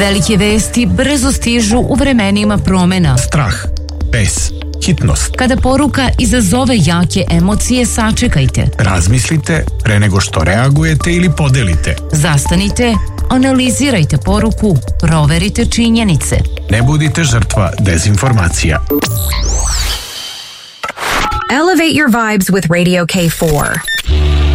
Velike vesti brzo stižu u vremenima promena. Strah, bes, hitnost. Kada poruka izazove jake emocije, sačekajte. Razmislite pre nego što reagujete ili podelite. Zastanite, analizirajte poruku, proverite činjenice. Ne budite žrtva dezinformacija. Elevate your vibes with Radio K4.